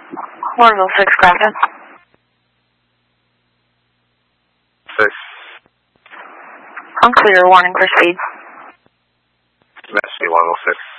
Warrenville 6, Grafton. 6. Unclear, warning for speed. Messy, Warrenville 6.